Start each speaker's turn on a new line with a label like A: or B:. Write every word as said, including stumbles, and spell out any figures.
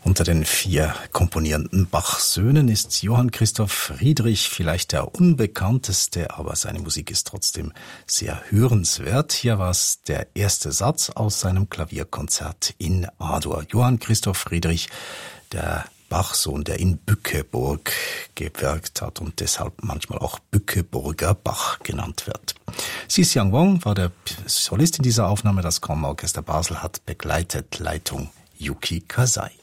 A: Unter den vier komponierenden Bach-Söhnen ist Johann Christoph Friedrich vielleicht der unbekannteste, aber seine Musik ist trotzdem sehr hörenswert. Hier war es der erste Satz aus seinem Klavierkonzert in A-Dur. Johann Christoph Friedrich, der Bach-Sohn, der in Bückeburg gewirkt hat und deshalb manchmal auch Bückeburger Bach genannt wird. Xi-Xiang Wang war der Solist in dieser Aufnahme. Das Kammerorchester Basel hat begleitet, Leitung Yuki Kasai.